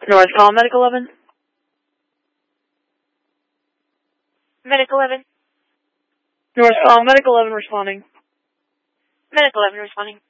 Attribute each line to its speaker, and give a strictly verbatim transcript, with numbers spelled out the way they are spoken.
Speaker 1: North call, Medic eleven.
Speaker 2: Medic eleven.
Speaker 1: North call, Medic eleven responding.
Speaker 2: Medic eleven responding.